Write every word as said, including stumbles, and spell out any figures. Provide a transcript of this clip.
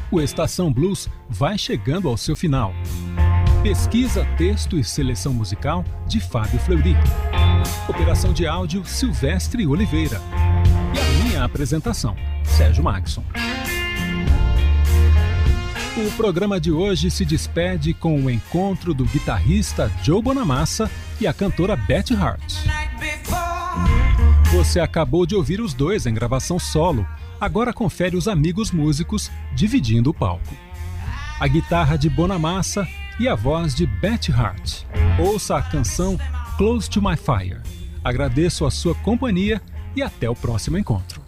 O Estação Blues vai chegando ao seu final. Pesquisa, texto e seleção musical de Fábio Fleury. Operação de áudio Silvestre Oliveira. E a minha apresentação, Sérgio Magson. O programa de hoje se despede com o encontro do guitarrista Joe Bonamassa e a cantora Beth Hart. Você acabou de ouvir os dois em gravação solo. Agora confere os amigos músicos dividindo o palco. A guitarra de Bonamassa e a voz de Beth Hart. Ouça a canção Close to My Fire. Agradeço a sua companhia e até o próximo encontro.